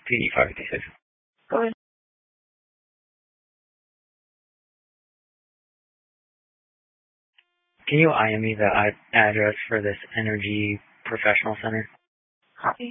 PD 556. Go ahead. Can you IM me the address for this Energy Professional Center? Copy.